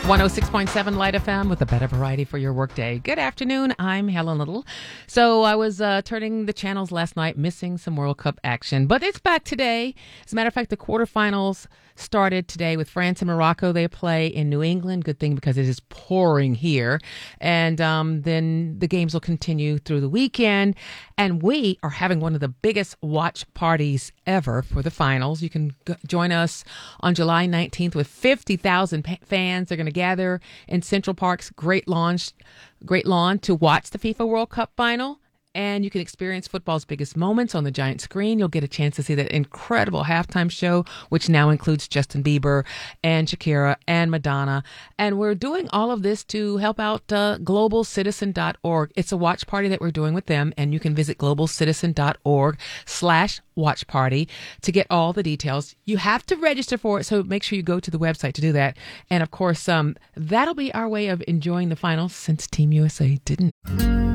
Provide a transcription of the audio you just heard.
106.7 Light FM with a better variety for your workday. Good afternoon. I'm Helen Little. So I was turning the channels last night, missing some World Cup action, but it's back today. As a matter of fact, the quarterfinals started today with France and Morocco. They play in New England. Good thing because it is pouring here. And then the games will continue through the weekend. And we are having one of the biggest watch parties ever for the finals. You can join us on July 19th with 50,000 fans. They're going to gather in Central Park's great lawn to watch the FIFA World Cup final. And you can experience football's biggest moments on the giant screen. You'll get a chance to see that incredible halftime show, which now includes Justin Bieber and Shakira and Madonna. And we're doing all of this to help out globalcitizen.org. It's a watch party that we're doing with them, and you can visit globalcitizen.org/watch party to get all the details. You have to register for it, so make sure you go to the website to do that. And of course, that'll be our way of enjoying the finals since Team USA didn't.